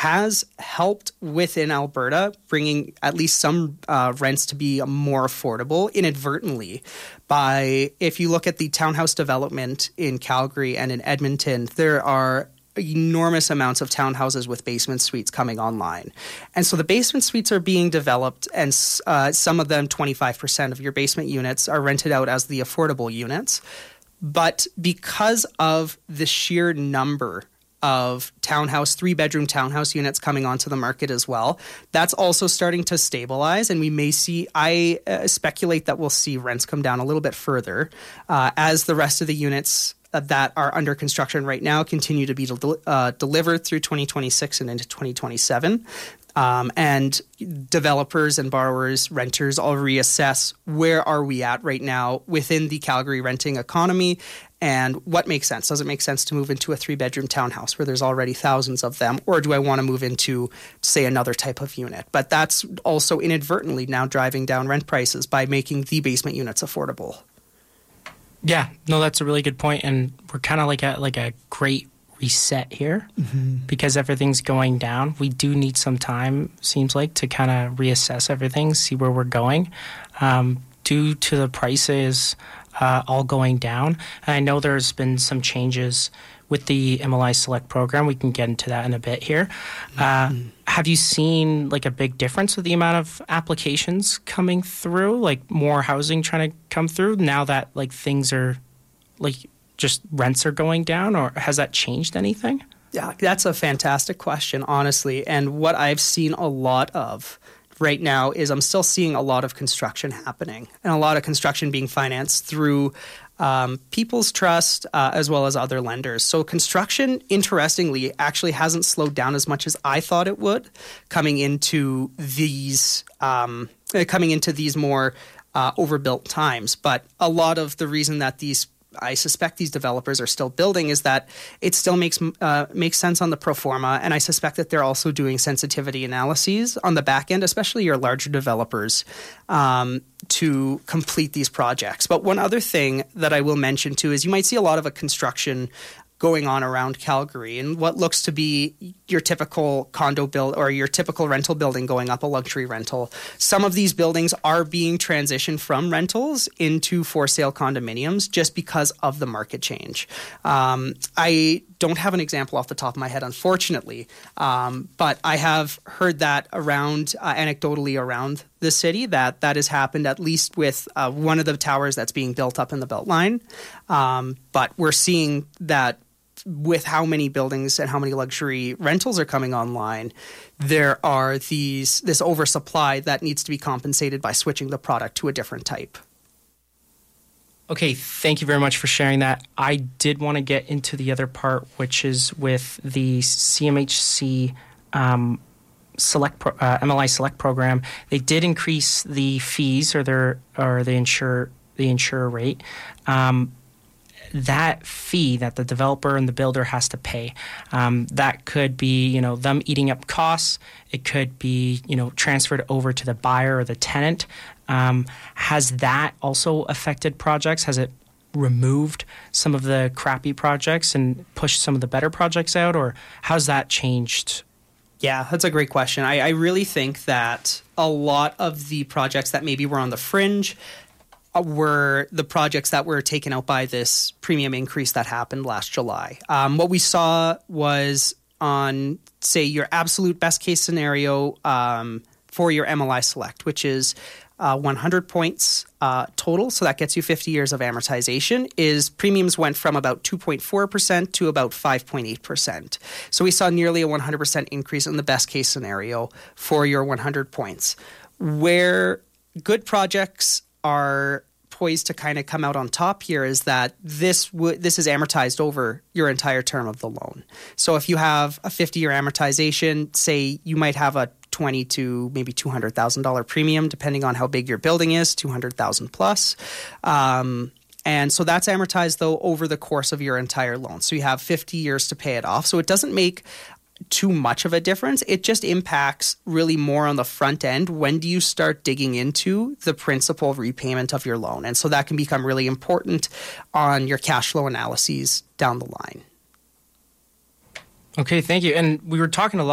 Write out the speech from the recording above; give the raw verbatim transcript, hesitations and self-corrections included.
has helped within Alberta, bringing at least some uh, rents to be more affordable inadvertently by, if you look at the townhouse development in Calgary and in Edmonton, there are enormous amounts of townhouses with basement suites coming online. And so the basement suites are being developed, and uh, some of them, twenty-five percent of your basement units, are rented out as the affordable units. But because of the sheer number of townhouse, three-bedroom townhouse units coming onto the market as well, that's also starting to stabilize, and we may see, I uh, speculate that we'll see rents come down a little bit further uh, as the rest of the units that are under construction right now continue to be del- uh, delivered through twenty twenty-six and into twenty twenty-seven. Um, and developers and borrowers, renters all reassess where are we at right now within the Calgary renting economy and what makes sense. Does it make sense to move into a three-bedroom townhouse where there's already thousands of them, or do I want to move into, say, another type of unit? But that's also inadvertently now driving down rent prices by making the basement units affordable. Yeah, no, that's a really good point, and we're kind of like a like a great reset here mm-hmm. because everything's going down. We do need some time, seems like, to kind of reassess everything, see where we're going. Um, due to the prices uh, all going down, and I know there's been some changes with the M L I Select program. We can get into that in a bit here. Uh, mm-hmm. Have you seen like a big difference with the amount of applications coming through, like more housing trying to come through now that like things are like just rents are going down, or has that changed anything? Yeah, that's a fantastic question, honestly. And what I've seen a lot of right now is I'm still seeing a lot of construction happening, and a lot of construction being financed through um, People's Trust uh, as well as other lenders. So construction, interestingly, actually hasn't slowed down as much as I thought it would coming into these um, coming into these more uh, overbuilt times. But a lot of the reason that these I suspect these developers are still building is that it still makes uh, makes sense on the pro forma, and I suspect that they're also doing sensitivity analyses on the back end, especially your larger developers, um, to complete these projects. But one other thing that I will mention too is you might see a lot of a construction going on around Calgary and what looks to be your typical condo build or your typical rental building going up, a luxury rental. Some of these buildings are being transitioned from rentals into for sale condominiums just because of the market change. Um, I don't have an example off the top of my head, unfortunately, um, but I have heard that around uh, anecdotally around the city that that has happened at least with uh, one of the towers that's being built up in the Beltline. Um, but we're seeing that with how many buildings and how many luxury rentals are coming online, there are these this oversupply that needs to be compensated by switching the product to a different type. Okay, thank you very much for sharing that. I did want to get into the other part, which is with the C M H C um, Select pro, uh, M L I Select program. They did increase the fees or their or the insure the insurer rate. Um, that fee that the developer and the builder has to pay, um, that could be, you know, them eating up costs. It could be, you know, transferred over to the buyer or the tenant. Um, has that also affected projects? Has it removed some of the crappy projects and pushed some of the better projects out, or how's that changed? Yeah, that's a great question. I, I really think that a lot of the projects that maybe were on the fringe were the projects that were taken out by this premium increase that happened last July. Um, what we saw was on, say, your absolute best case scenario um, for your M L I Select, which is uh, one hundred points uh, total, so that gets you fifty years of amortization, is premiums went from about two point four percent to about five point eight percent. So we saw nearly a one hundred percent increase in the best case scenario for your one hundred points. Where good projects are poised to kind of come out on top here is that this w- this is amortized over your entire term of the loan. So if you have a fifty-year amortization, say you might have a twenty to maybe two hundred thousand dollars premium, depending on how big your building is, two hundred thousand plus. Um, and so that's amortized, though, over the course of your entire loan. So you have fifty years to pay it off. So it doesn't make too much of a difference. It just impacts really more on the front end. When do you start digging into the principal repayment of your loan? And so that can become really important on your cash flow analyses down the line. Okay, thank you. And we were talking a lot